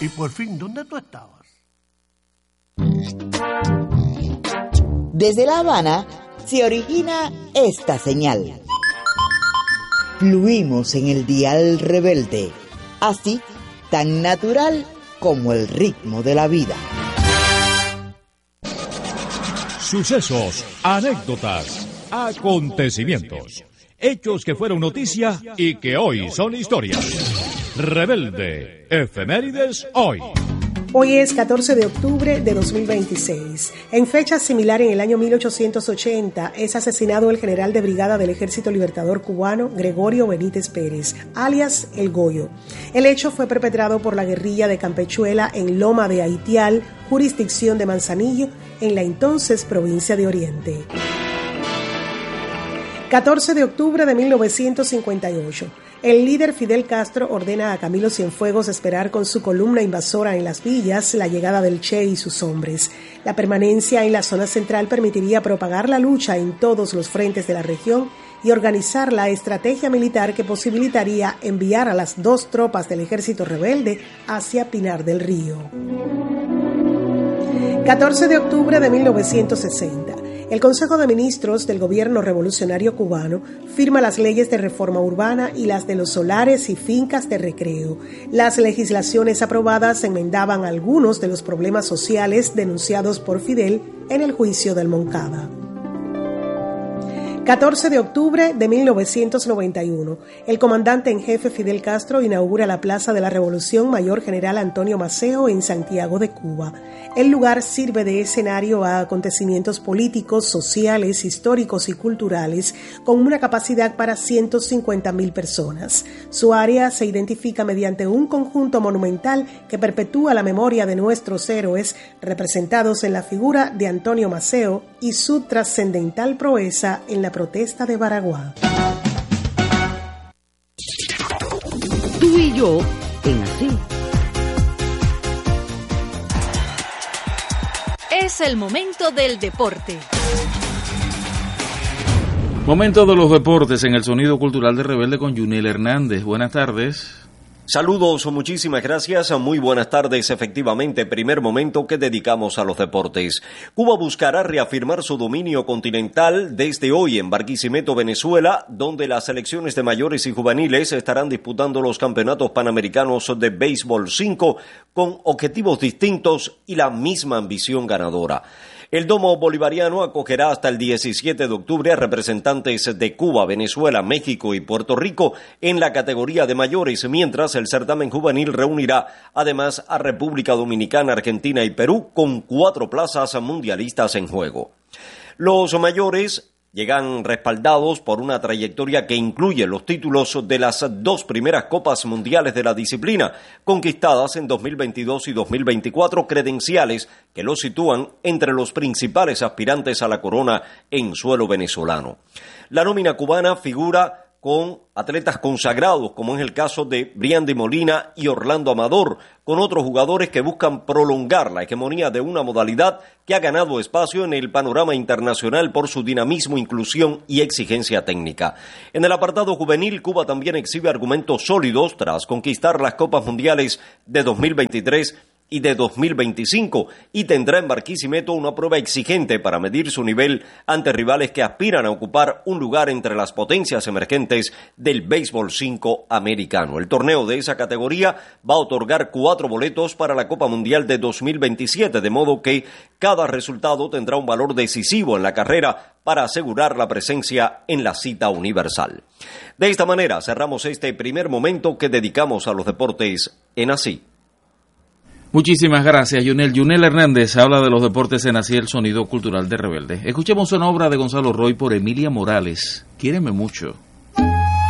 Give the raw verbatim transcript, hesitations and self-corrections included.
Y por fin, ¿dónde tú estabas? Desde La Habana se origina esta señal. Fluimos en el dial rebelde, así tan natural como el ritmo de la vida. Sucesos, anécdotas, acontecimientos, hechos que fueron noticia y que hoy son historia. Rebelde, efemérides hoy. Hoy es catorce de octubre de dos mil veintiséis. En fecha similar, en el año mil ochocientos ochenta, es asesinado el general de brigada del Ejército Libertador Cubano, Gregorio Benítez Pérez, alias El Goyo. El hecho fue perpetrado por la guerrilla de Campechuela en Loma de Haitial, jurisdicción de Manzanillo, en la entonces provincia de Oriente. catorce de octubre de mil novecientos cincuenta y ocho. El líder Fidel Castro ordena a Camilo Cienfuegos esperar con su columna invasora en las villas la llegada del Che y sus hombres. La permanencia en la zona central permitiría propagar la lucha en todos los frentes de la región y organizar la estrategia militar que posibilitaría enviar a las dos tropas del ejército rebelde hacia Pinar del Río. catorce de octubre de mil novecientos sesenta. El Consejo de Ministros del Gobierno Revolucionario Cubano firma las leyes de reforma urbana y las de los solares y fincas de recreo. Las legislaciones aprobadas enmendaban algunos de los problemas sociales denunciados por Fidel en el juicio del Moncada. catorce de octubre de mil novecientos noventa y uno. El comandante en jefe Fidel Castro inaugura la Plaza de la Revolución Mayor General Antonio Maceo en Santiago de Cuba. El lugar sirve de escenario a acontecimientos políticos, sociales, históricos y culturales con una capacidad para ciento cincuenta mil personas. Su área se identifica mediante un conjunto monumental que perpetúa la memoria de nuestros héroes representados en la figura de Antonio Maceo y su trascendental proeza en la protesta de Baraguá. Tú y yo en Así. Es el momento del deporte. Momento de los deportes en el Sonido Cultural de Rebelde con Yunel Hernández. Buenas tardes. Saludos, muchísimas gracias, muy buenas tardes. Efectivamente, primer momento que dedicamos a los deportes. Cuba buscará reafirmar su dominio continental desde hoy en Barquisimeto, Venezuela, donde las selecciones de mayores y juveniles estarán disputando los campeonatos panamericanos de béisbol cinco con objetivos distintos y la misma ambición ganadora. El Domo Bolivariano acogerá hasta el diecisiete de octubre a representantes de Cuba, Venezuela, México y Puerto Rico en la categoría de mayores, mientras el certamen juvenil reunirá además a República Dominicana, Argentina y Perú con cuatro plazas mundialistas en juego. Los mayores llegan respaldados por una trayectoria que incluye los títulos de las dos primeras Copas Mundiales de la disciplina, conquistadas en dos mil veintidós y dos mil veinticuatro, credenciales que los sitúan entre los principales aspirantes a la corona en suelo venezolano. La nómina cubana figura con atletas consagrados, como es el caso de Briandy Molina y Orlando Amador, con otros jugadores que buscan prolongar la hegemonía de una modalidad que ha ganado espacio en el panorama internacional por su dinamismo, inclusión y exigencia técnica. En el apartado juvenil, Cuba también exhibe argumentos sólidos tras conquistar las Copas Mundiales de dos mil veintitrés y de dos mil veinticinco, y tendrá en Barquisimeto una prueba exigente para medir su nivel ante rivales que aspiran a ocupar un lugar entre las potencias emergentes del béisbol cinco americano. El torneo de esa categoría va a otorgar cuatro boletos para la Copa Mundial de dos mil veintisiete, de modo que cada resultado tendrá un valor decisivo en la carrera para asegurar la presencia en la cita universal. De esta manera cerramos este primer momento que dedicamos a los deportes en Así. Muchísimas gracias, Yunel. Yunel Hernández habla de los deportes en Así, el Sonido Cultural de Rebelde. Escuchemos una obra de Gonzalo Roy por Emilia Morales, Quiéreme Mucho.